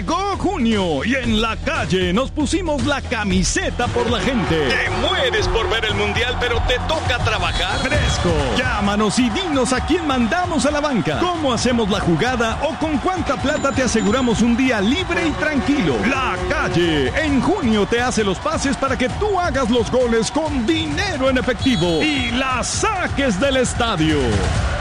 Llegó junio y en la calle nos pusimos la camiseta por la gente. Te mueres por ver el mundial, pero te toca trabajar. Fresco. Llámanos y dinos a quién mandamos a la banca, cómo hacemos la jugada o con cuánta plata te aseguramos un día libre y tranquilo. La calle en junio te hace los pases para que tú hagas los goles con dinero en efectivo y la saques del estadio.